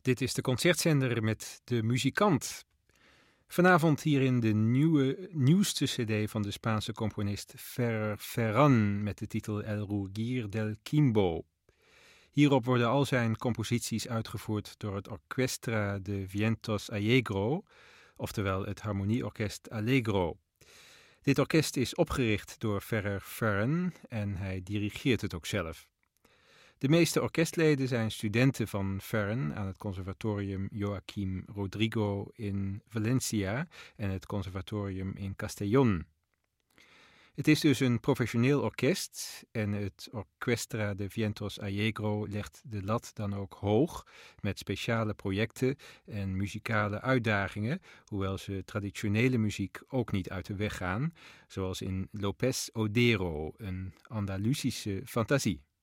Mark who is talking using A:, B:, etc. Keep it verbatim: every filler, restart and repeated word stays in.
A: Dit is de concertzender met de muzikant. Vanavond hierin de nieuwe, nieuwste cd van de Spaanse componist Ferrer Ferran met de titel El Rugir del Quimbo. Hierop worden al zijn composities uitgevoerd door het Orquestra de Vientos Allegro, oftewel het Harmonieorkest Allegro. Dit orkest is opgericht door Ferrer Ferran en hij dirigeert het ook zelf. De meeste orkestleden zijn studenten van Ferran aan het conservatorium Joaquim Rodrigo in Valencia en het conservatorium in Castellón. Het is dus een professioneel orkest en het Orquestra de Vientos Allegro legt de lat dan ook hoog met speciale projecten en muzikale uitdagingen, hoewel ze traditionele muziek ook niet uit de weg gaan, zoals in López Odero, een Andalusische fantasie.